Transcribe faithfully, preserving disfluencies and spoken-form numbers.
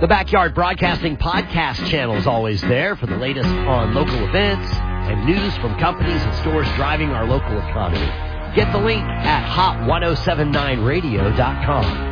The Backyard Broadcasting podcast channel is always there for the latest on local events and news from companies and stores driving our local economy. Get the link at hot ten seventy-nine radio dot com.